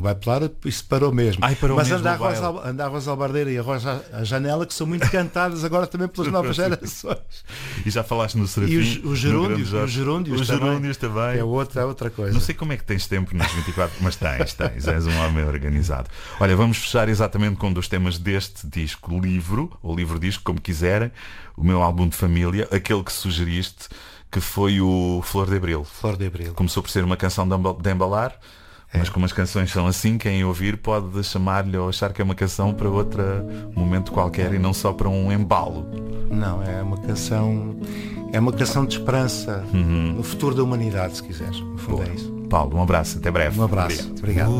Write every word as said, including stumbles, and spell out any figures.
Vai Polar, isso parou mesmo. Ai, parou Mas mesmo anda a, o Rosa, baile. anda a Rosa Albardeira e a Rosa a Janela, que são muito cantadas agora também pelas novas gerações. E já falaste no Serafim. E os, os no gerúndios, Grande os gerúndios, Os também, gerúndios também. É outra, é outra coisa. Não sei como é que tens tempo nos vinte e quatro, mas tens, tens, és um homem organizado. Olha, vamos fechar exatamente com um dos temas deste disco, livro, ou livro-disco, como quiserem, o meu álbum de família, aquele que sugeriste, que foi o Flor de Abril. Flor de Abril. Começou por ser uma canção de embal- de embalar, é. Mas como as canções são assim, quem ouvir pode chamar-lhe ou achar que é uma canção para outro momento qualquer e não só para um embalo. Não, é uma canção, é uma canção de esperança, uhum. no futuro da humanidade, se quiseres. No fundo é isso. Paulo, um abraço, até breve. Um abraço. Obrigado. Obrigado.